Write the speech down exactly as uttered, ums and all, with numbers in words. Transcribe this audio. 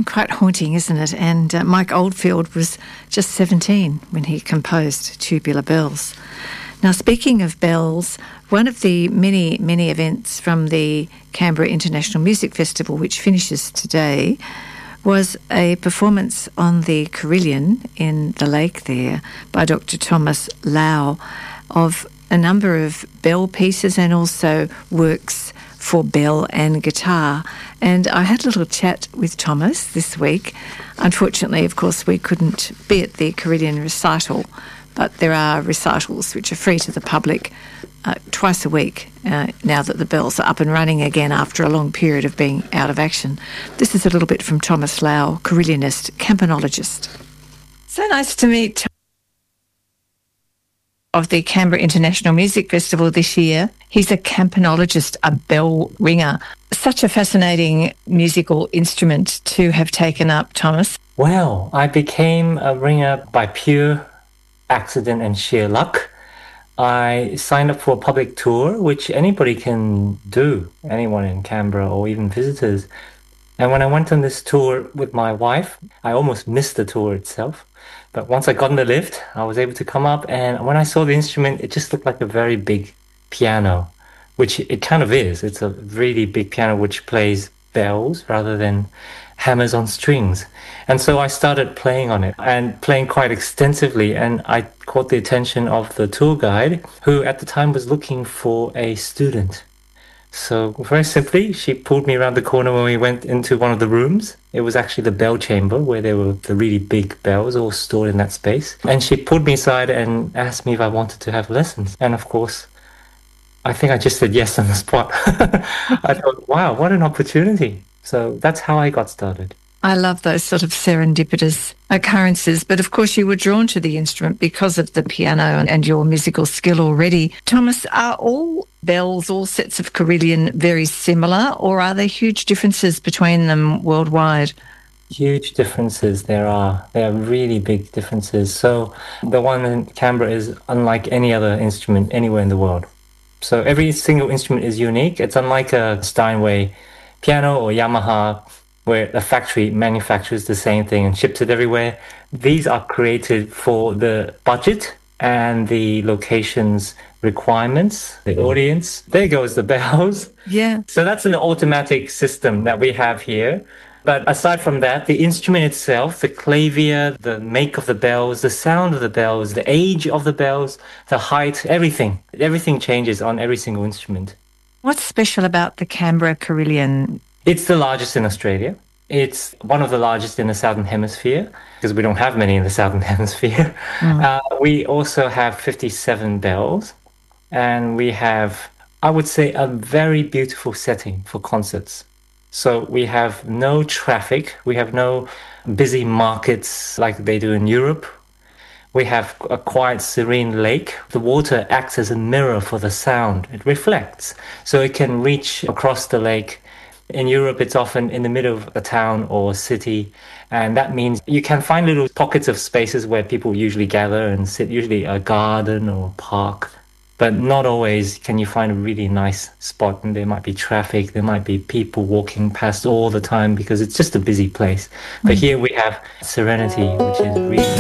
quite haunting, isn't it? And uh, Mike Oldfield was just seventeen when he composed Tubular Bells. Now, speaking of bells, one of the many, many events from the Canberra International Music Festival, which finishes today, was a performance on the Carillon in the lake there by Doctor Thomas Lau of a number of bell pieces and also works for bell and guitar. And I had a little chat with Thomas this week. Unfortunately, of course, we couldn't be at the Carillon recital, but there are recitals which are free to the public uh, twice a week uh, now that the bells are up and running again after a long period of being out of action. This is a little bit from Thomas Lau, Carillonist, campanologist. So nice to meet Thomas of the Canberra International Music Festival this year. He's a campanologist, a bell ringer. Such a fascinating musical instrument to have taken up, Thomas. Well, I became a ringer by pure accident and sheer luck. I signed up for a public tour, which anybody can do, anyone in Canberra or even visitors. And when I went on this tour with my wife, I almost missed the tour itself. But once I got in the lift, I was able to come up, and when I saw the instrument, it just looked like a very big piano, which it kind of is. It's a really big piano which plays bells rather than hammers on strings. And so I started playing on it and playing quite extensively, and I caught the attention of the tour guide, who at the time was looking for a student. So very simply, she pulled me around the corner when we went into one of the rooms. It was actually the bell chamber where there were the really big bells all stored in that space. And she pulled me aside and asked me if I wanted to have lessons. And of course, I think I just said yes on the spot. I thought, wow, what an opportunity. So that's how I got started. I love those sort of serendipitous occurrences. But of course, you were drawn to the instrument because of the piano and your musical skill already. Thomas, are all bells, all sets of carillon very similar, or are there huge differences between them worldwide? Huge differences there are. There are really big differences. So the one in Canberra is unlike any other instrument anywhere in the world. So every single instrument is unique. It's unlike a Steinway piano or Yamaha, where the factory manufactures the same thing and ships it everywhere. These are created for the budget and the location's requirements, the audience. There goes the bells. Yeah. So that's an automatic system that we have here. But aside from that, the instrument itself, the clavier, the make of the bells, the sound of the bells, the age of the bells, the height, everything. Everything changes on every single instrument. What's special about the Canberra Carillon? It's the largest in Australia. It's one of the largest in the Southern Hemisphere, because we don't have many in the Southern Hemisphere. Mm. Uh, we also have fifty-seven bells, and we have, I would say, a very beautiful setting for concerts. So we have no traffic. We have no busy markets like they do in Europe. We have a quiet, serene lake. The water acts as a mirror for the sound. It reflects, so it can reach across the lake. In Europe, it's often in the middle of a town or a city, and that means you can find little pockets of spaces where people usually gather and sit, usually a garden or a park, but not always can you find a really nice spot, and there might be traffic, there might be people walking past all the time because it's just a busy place. But here we have serenity, which is really